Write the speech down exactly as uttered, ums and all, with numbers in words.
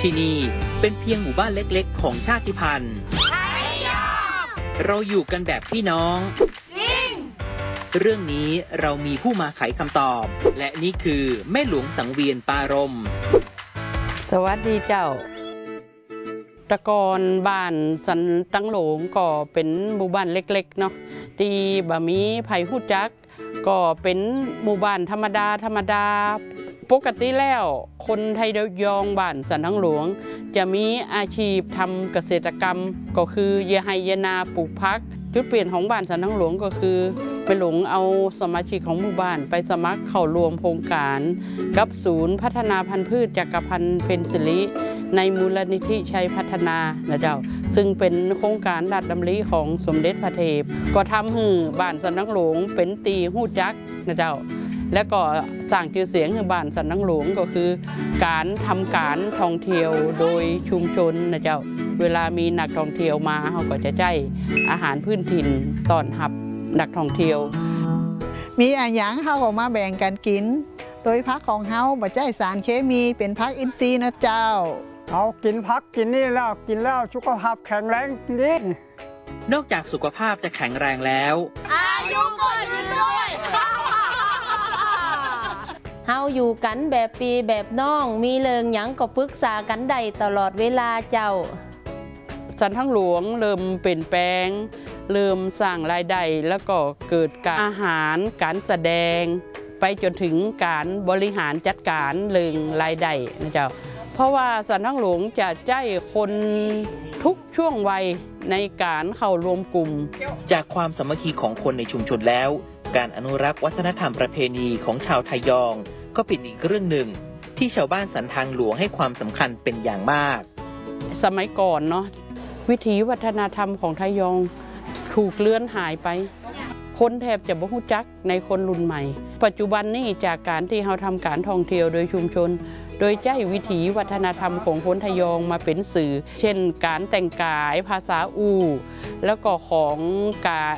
ที่นี่เป็นเพียงหมู่บ้านเล็กๆของชาติพันธุ์เราอยู่กันแบบพี่น้องจริงเรื่องนี้เรามีผู้มาไขคำตอบและนี่คือแม่หลวงสังเวียนปารมสวัสดีเจ้าตะกอนบ้านสันตังหลงก็เป็นหมู่บ้านเล็กๆเนาะที่บะมีไผ่หู้จักก็เป็นหมู่บ้านธรรมดาธรรมดาปกติแล้วคนไทยยองบ้านสันตังหลวงจะมีอาชีพทำเกษตรกรรมก็คือเยไฮเยนาปลูกพักจุดเปลี่ยนของบ้านสันตังหลวงก็คือไปหลงเอาสมาชิกของหมู่บ้านไปสมัครเข้ารวมโครงการกับศูนย์พัฒนาพันธุ์พืชจักรพันธ์เพนซิลิในมูลนิธิชัยพัฒนานะเจ้าซึ่งเป็นโครงการราชดำริของสมเด็จพระเทพก็ทำให้บ้านสันตังหลวงเป็นตีหู้จักนะเจ้าและก็สร้างชื่อเสียงให้บ้านสันตังหลวงก็คือการทำการท่องเที่ยวโดยชุมชนนะเจ้าเวลามีนักท่องเที่ยวมาเขาก็จะใช้อาหารพื้นถิ่นต้อนรับนักท่องเที่ยวมีอาหารเขาออกมาแบ่งกันกินโดยพักของเขาบ่ใช้สารเคมีเป็นพักอินทรีย์นะเจ้าเอากินพักกินนี่แล้วกินแล้วสุขภาพแข็งแรงนี่นอกจากสุขภาพจะแข็งแรงแล้วอายุก็ยืนด้วยเฮาอยู่กันแบบปีแบบน้องมีเรื่องหยังก็ปรึกษากันได้ตลอดเวลาเจ้าสันตังหลวงเริ่มเปลี่ยนแปลงเริ่มสร้างรายได้แล้วก็เกิดการอาหารการแสดงไปจนถึงการบริหารจัดการเรื่องรายได้นะเจ้าเพราะว่าสันตังหลวงจะใช้คนทุกช่วงวัยในการเข้ารวมกลุ่มจากความสามัคคีของคนในชุมชนแล้วการอนุรักษ์วัฒนธรรมประเพณีของชาวไทยองก็เป็นอีกเรื่องหนึ่งที่ชาวบ้านสันทางหลวงให้ความสำคัญเป็นอย่างมากสมัยก่อนเนาะวิถีวัฒนธรรมของไทยองถูกเลือนหายไปคนแทบจะบ่รู้จักในคนรุ่นใหม่ปัจจุบันนี้จากการที่เราทำการท่องเที่ยวโดยชุมชนโดยใช้วิถีวัฒนธรรมของคนไทยองมาเป็นสื่อเช่นการแต่งกายภาษาอู่แล้วก็ของการ